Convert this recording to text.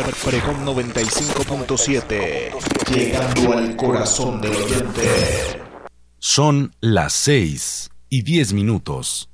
Pregón 95.7, llegando al corazón del oyente. Son las 6:10.